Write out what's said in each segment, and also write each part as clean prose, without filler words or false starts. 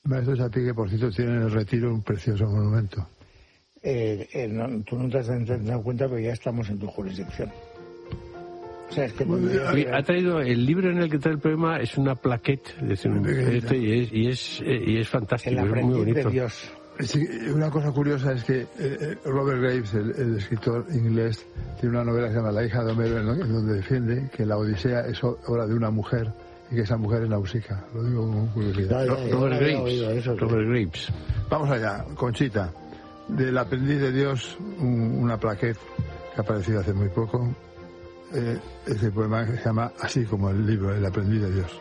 Maestro Chapí, que por cierto tiene en el Retiro un precioso monumento. Tú no te has dado cuenta, pero ya estamos en tu jurisdicción. O sea, es que ha traído el libro en el que trae el poema, es una plaquette, y es fantástico, es muy bonito. De Dios. Sí, una cosa curiosa es que Robert Graves, el escritor inglés, tiene una novela que se llama La hija de Homero, en donde defiende que la Odisea es obra de una mujer y que esa mujer es Nausicaa. Lo digo con curiosidad. Robert Graves. Vamos allá, Conchita. Del Aprendiz de Dios, una plaquette que ha aparecido hace muy poco. Ese poema que se llama así como el libro, El Aprendiz de Dios.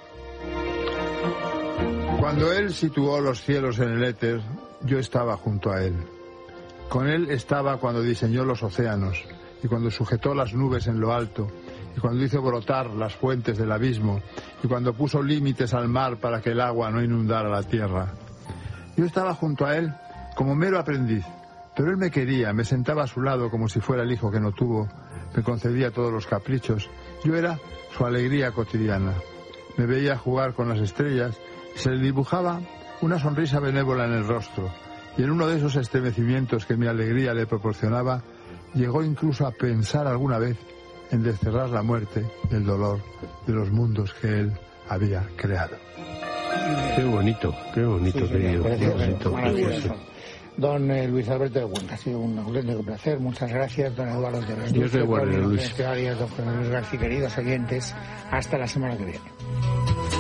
Cuando él situó los cielos en el éter, yo estaba junto a él. Con él estaba cuando diseñó los océanos y cuando sujetó las nubes en lo alto y cuando hizo brotar las fuentes del abismo y cuando puso límites al mar para que el agua no inundara la tierra. Yo estaba junto a él como mero aprendiz, pero él me quería, me sentaba a su lado como si fuera el hijo que no tuvo, me concedía todos los caprichos. Yo era su alegría cotidiana. Me veía jugar con las estrellas y se le dibujaba una sonrisa benévola en el rostro, y en uno de esos estremecimientos que mi alegría le proporcionaba, llegó incluso a pensar alguna vez en desterrar la muerte, el dolor de los mundos que él había creado. Qué bonito, sí, querido. Maravilloso. Don Luis Alberto de Cuenca, ha sido un auténtico placer. Muchas gracias, don Eduardo de Luis. Dios te guarde, Luis. Don Luis García, queridos oyentes. Hasta la semana que viene.